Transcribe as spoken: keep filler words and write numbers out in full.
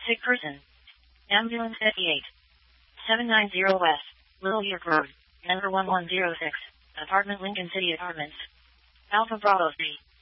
Sick person. Ambulance fifty-eight. seven ninety West, Little York Road, Denver one one zero six, Apartment Lincoln City Apartments. Alpha Bravo three.